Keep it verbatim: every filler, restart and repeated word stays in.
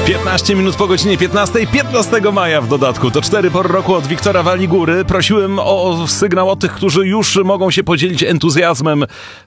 piętnaście minut po godzinie piętnastej, piętnastego maja w dodatku. To cztery pory roku od Wiktora Waligury. Prosiłem o sygnał od tych, którzy już mogą się podzielić entuzjazmem